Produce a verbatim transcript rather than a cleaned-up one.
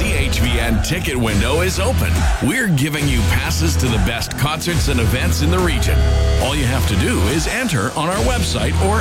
C H V N ticket window is open. We're giving you passes to the best concerts and events in the region. All you have to do is enter on our website or